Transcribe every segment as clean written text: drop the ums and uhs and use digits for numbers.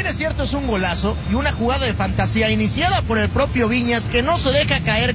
es cierto, es un golazo y una jugada de fantasía iniciada por el propio Viñas, que no se deja caer.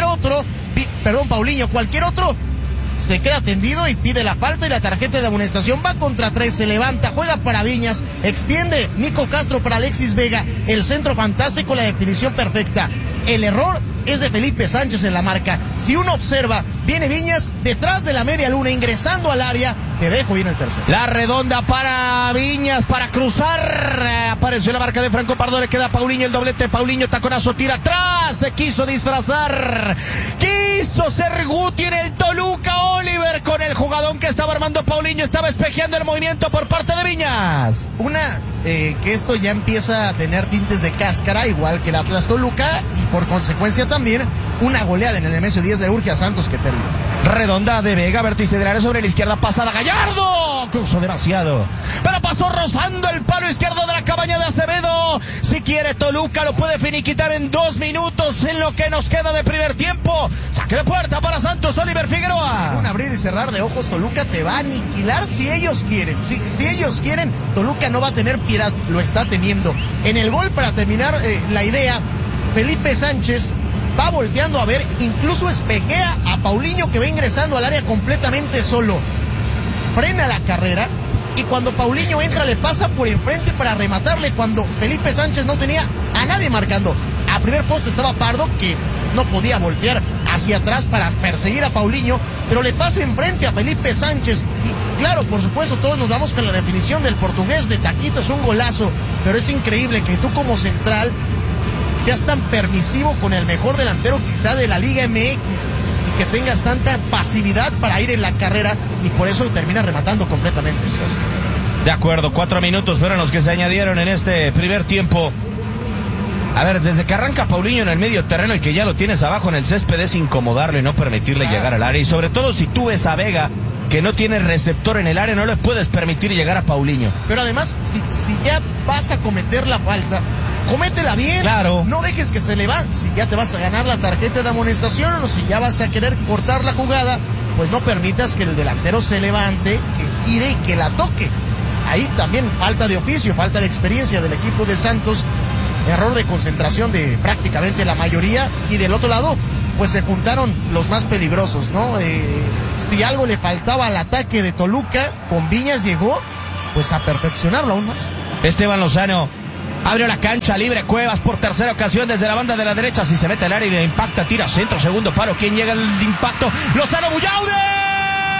Paulinho, cualquier otro se queda tendido y pide la falta y la tarjeta de amonestación. Va contra 3, se levanta, juega para Viñas, extiende Nico Castro para Alexis Vega, el centro fantástico, la definición perfecta. El error es de Felipe Sánchez en la marca. Si uno observa, viene Viñas detrás de la media luna, ingresando al área. Te dejo bien el tercero. La redonda para Viñas, para cruzar. Apareció la marca de Franco Pardo, le queda a Paulinho, el doblete. Paulinho, taconazo, tira atrás. Se quiso disfrazar. Quiso ser Guti en el Toluca. Oliver con el jugadón que estaba armando Paulinho. Estaba espejeando el movimiento por parte de Viñas. Que esto ya empieza a tener tintes de cáscara, igual que el Atlas Toluca, y por consecuencia también una goleada en el Nemesio 10 le urge a Santos que termine. Redonda de Vega, vértice del área sobre la izquierda, pasada Gallardo, cruzó demasiado, pero pasó rozando el palo izquierdo de la cabaña de Acevedo. Si quiere Toluca lo puede finiquitar en 2 minutos en lo que nos queda de primer tiempo. Saque de puerta para Santos, Oliver Figueroa. Un abrir y cerrar de ojos, Toluca te va a aniquilar si ellos quieren. Si ellos quieren, Toluca no va a tener piedad, lo está teniendo. En el gol, para terminar la idea, Felipe Sánchez va volteando a ver, incluso espejea a Paulinho, que va ingresando al área completamente solo. Frena la carrera y cuando Paulinho entra le pasa por enfrente para rematarle, cuando Felipe Sánchez no tenía a nadie marcando. A primer poste estaba Pardo, que no podía voltear hacia atrás para perseguir a Paulinho, pero le pasa enfrente a Felipe Sánchez. Y claro, por supuesto, todos nos vamos con la definición del portugués de taquito, es un golazo, pero es increíble que tú como central seas tan permisivo con el mejor delantero quizá de la Liga MX y que tengas tanta pasividad para ir en la carrera, y por eso termina rematando completamente. De acuerdo, 4 minutos fueron los que se añadieron en este primer tiempo. A ver, desde que arranca Paulinho en el medio terreno y que ya lo tienes abajo en el césped, es incomodarlo y no permitirle llegar al área. Y sobre todo si tú ves a Vega, que no tiene receptor en el área, no le puedes permitir llegar a Paulinho. Pero además, si ya vas a cometer la falta, cométela bien. Claro. No dejes que se levante. Si ya te vas a ganar la tarjeta de amonestación o si ya vas a querer cortar la jugada, pues no permitas que el delantero se levante, que gire y que la toque. Ahí también falta de oficio, falta de experiencia del equipo de Santos. Error de concentración de prácticamente la mayoría. Y del otro lado, pues se juntaron los más peligrosos, ¿no? Si algo le faltaba al ataque de Toluca, con Viñas llegó pues a perfeccionarlo aún más. Esteban Lozano abrió la cancha, libre Cuevas por tercera ocasión desde la banda de la derecha. Si se mete al área y le impacta, tira centro, segundo paro. ¿Quién llega al impacto? Lozano, Bullaude.